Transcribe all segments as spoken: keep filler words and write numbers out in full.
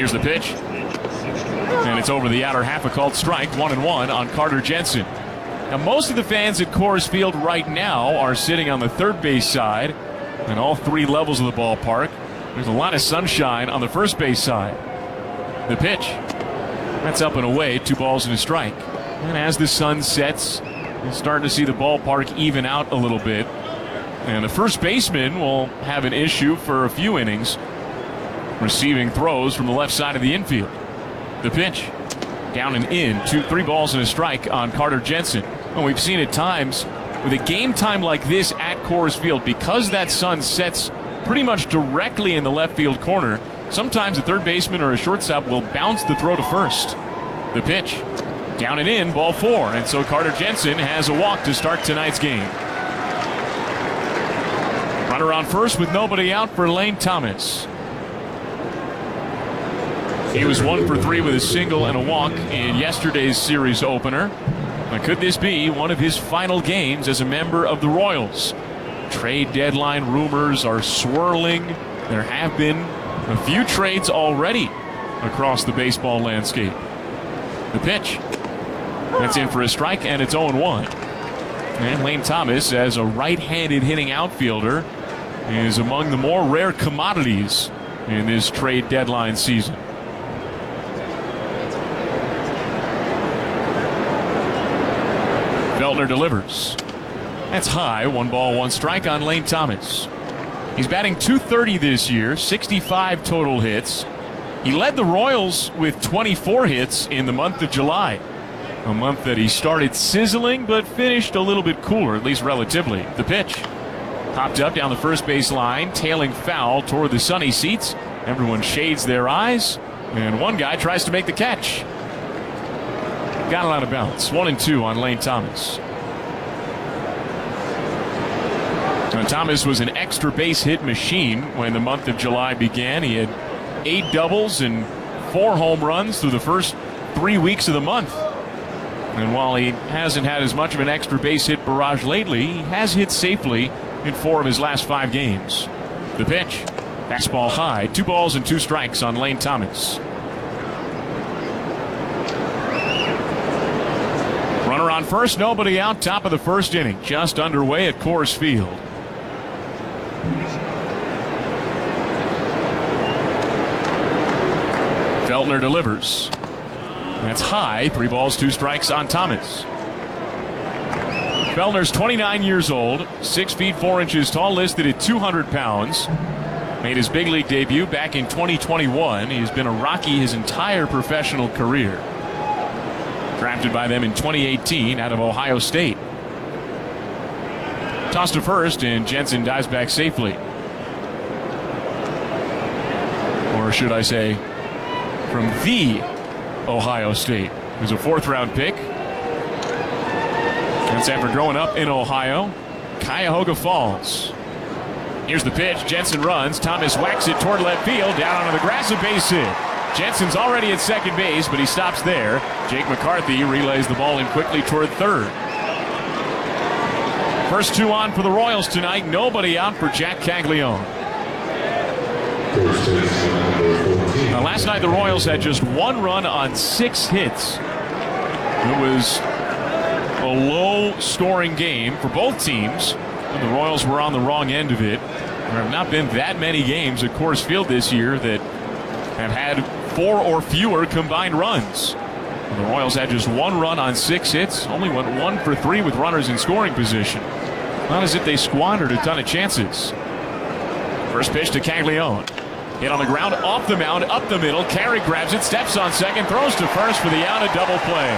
Here's the pitch. And it's over the outer half, a called strike, one and one on Carter Jensen. Now, most of the fans at Coors Field right now are sitting on the third base side and all three levels of the ballpark. There's a lot of sunshine on the first base side. The pitch. That's up and away, two balls and a strike. And as the sun sets, you're starting to see the ballpark even out a little bit. And the first baseman will have an issue for a few innings, receiving throws from the left side of the infield. The pitch. Down and in, two, three balls and a strike on Carter Jensen. And we've seen at times with a game time like this at Coors Field, because that sun sets pretty much directly in the left field corner, sometimes a third baseman or a shortstop will bounce the throw to first. The pitch. Down and in, ball four. And so Carter Jensen has a walk to start tonight's game. Runner on first with nobody out for Lane Thomas. He was one for three with a single and a walk in yesterday's series opener. Now, could this be one of his final games as a member of the Royals? Trade deadline rumors are swirling. There have been a few trades already across the baseball landscape. The pitch. That's in for a strike, and it's oh and one. And Lane Thomas, as a right-handed hitting outfielder, is among the more rare commodities in this trade deadline season. Feltner delivers. That's high, one ball, one strike on Lane Thomas. He's batting two thirty this year, sixty-five total hits. He led the Royals with twenty-four hits in the month of July, a month that he started sizzling but finished a little bit cooler, at least relatively. The pitch. Popped up down the first base line, tailing foul toward the sunny seats. Everyone shades their eyes, and one guy tries to make the catch. Got a lot of bounce. One and two on Lane Thomas. Now, Thomas was an extra base hit machine when the month of July began. He had eight doubles and four home runs through the first three weeks of the month. And while he hasn't had as much of an extra base hit barrage lately, he has hit safely in four of his last five games. The pitch. Fastball high. Two balls and two strikes on Lane Thomas. Runner on first, nobody out, top of the first inning. Just underway at Coors Field. Feltner delivers. That's high, three balls, two strikes on Thomas. Feltner's twenty-nine years old, six feet four inches tall, listed at two hundred pounds. Made his big league debut back in twenty twenty-one. He's been a Rocky his entire professional career. Drafted by them in twenty eighteen out of Ohio State. Tossed to first, and Jensen dives back safely. Or should I say, from the Ohio State. He was a fourth round pick. That's after growing up in Ohio. Cuyahoga Falls. Here's the pitch. Jensen runs. Thomas whacks it toward left field. Down onto the grass, a base hit. Jensen's already at second base, but he stops there. Jake McCarthy relays the ball in quickly toward third. First two on for the Royals tonight. Nobody out for Jack Caglione. Now, last night the Royals had just one run on six hits. It was a low-scoring game for both teams. And the Royals were on the wrong end of it. There have not been that many games at Coors Field this year that have had four or fewer combined runs. And the Royals had just one run on six hits, only went one for three with runners in scoring position. Not as if they squandered a ton of chances. First pitch to Caglione. Hit on the ground, off the mound, up the middle. Carey grabs it, steps on second, throws to first for the out, a double play.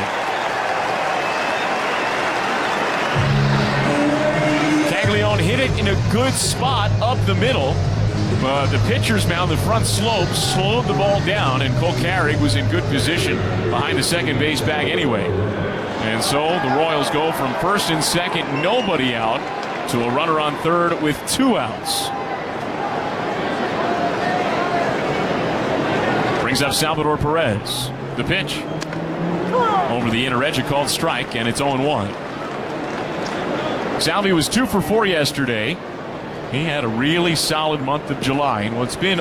Caglione hit it in a good spot up the middle, but the pitcher's mound, the front slope, slowed the ball down, and Cole Carey was in good position behind the second base bag anyway. And so the Royals go from first and second, nobody out, to a runner on third with two outs. Brings up Salvador Perez. The pitch. Over the inner edge, a called strike, and it's oh and one. Salvi was two for four yesterday. He had a really solid month of July in what's been